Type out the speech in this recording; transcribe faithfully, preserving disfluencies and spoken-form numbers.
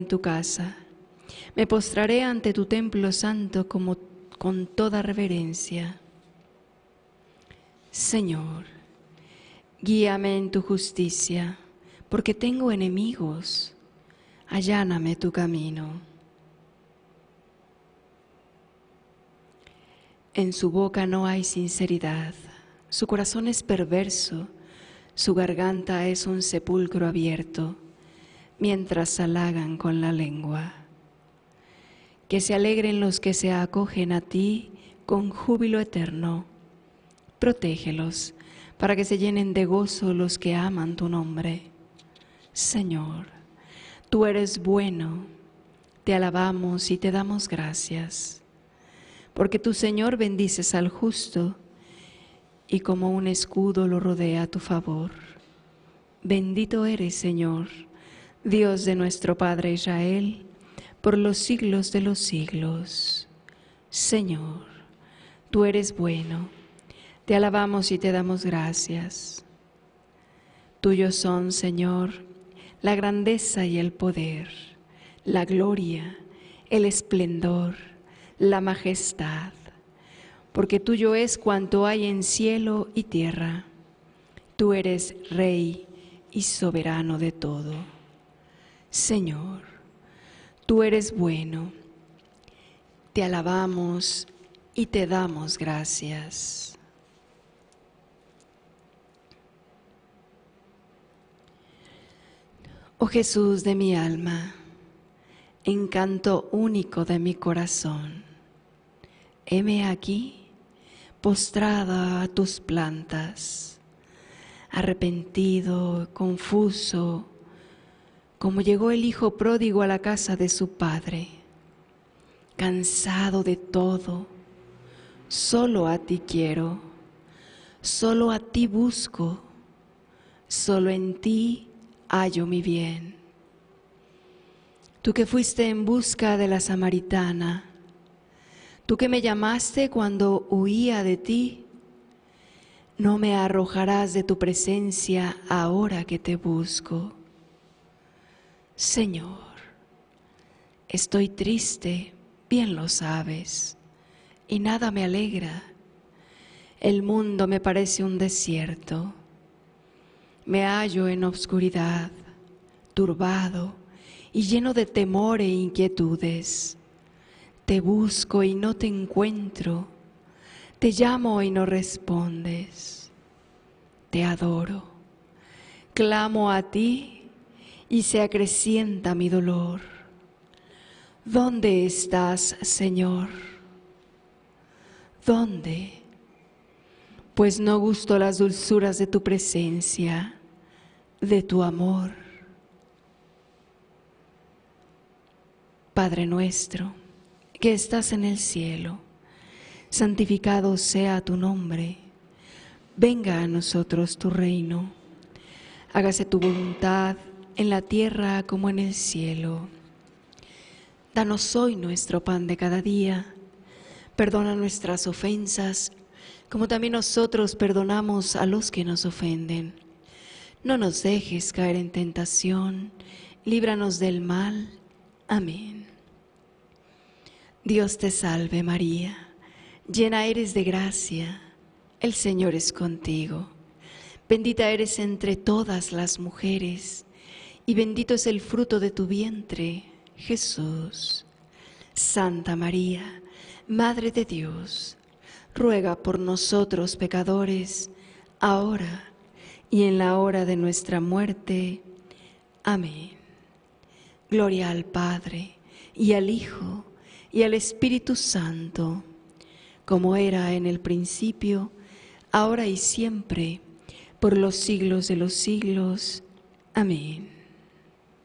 en tu casa. Me postraré ante tu templo santo como con toda reverencia. Señor, guíame en tu justicia, porque tengo enemigos. Alláname tu camino. En su boca no hay sinceridad, su corazón es perverso, su garganta es un sepulcro abierto, mientras halagan con la lengua. Que se alegren los que se acogen a ti con júbilo eterno. Protégelos para que se llenen de gozo los que aman tu nombre. Señor, tú eres bueno, te alabamos y te damos gracias. Porque tu Señor bendices al justo y como un escudo lo rodea a tu favor. Bendito eres, Señor, Dios de nuestro Padre Israel, por los siglos de los siglos. Señor, tú eres bueno, te alabamos y te damos gracias. Tuyos son, Señor, la grandeza y el poder, la gloria, el esplendor, la majestad, porque tuyo es cuanto hay en cielo y tierra. Tú eres Rey y soberano de todo. Señor, tú eres bueno, te alabamos y te damos gracias. Oh Jesús de mi alma, encanto único de mi corazón, heme aquí, postrada a tus plantas, arrepentido, confuso, como llegó el hijo pródigo a la casa de su padre, cansado de todo, solo a ti quiero, solo a ti busco, solo en ti hallo mi bien. Tú que fuiste en busca de la samaritana, tú que me llamaste cuando huía de ti, no me arrojarás de tu presencia ahora que te busco. Señor, estoy triste, bien lo sabes, y nada me alegra. El mundo me parece un desierto. Me hallo en obscuridad, turbado y lleno de temor e inquietudes. Te busco y no te encuentro, te llamo y no respondes. Te adoro, clamo a ti y se acrecienta mi dolor. ¿Dónde estás, Señor? ¿Dónde? Pues no gusto las dulzuras de tu presencia, de tu amor. Padre nuestro, que estás en el cielo, santificado sea tu nombre. Venga a nosotros tu reino. Hágase tu voluntad en la tierra como en el cielo. Danos hoy nuestro pan de cada día. Perdona nuestras ofensas, como también nosotros perdonamos a los que nos ofenden. No nos dejes caer en tentación, líbranos del mal. Amén. Dios te salve María, llena eres de gracia, el Señor es contigo. Bendita eres entre todas las mujeres, y bendito es el fruto de tu vientre, Jesús. Santa María, Madre de Dios, ruega por nosotros pecadores, ahora y en la hora de nuestra muerte. Amén. Gloria al Padre, y al Hijo, y al Espíritu Santo, como era en el principio, ahora y siempre, por los siglos de los siglos. Amén.